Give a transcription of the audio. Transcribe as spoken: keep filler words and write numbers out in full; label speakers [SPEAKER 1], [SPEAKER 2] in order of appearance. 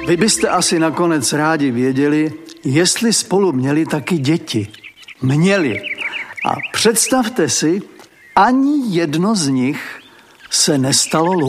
[SPEAKER 1] Vy byste asi nakonec rádi věděli, jestli spolu měli taky děti. Měli. A představte si, ani jedno z nich se nestalo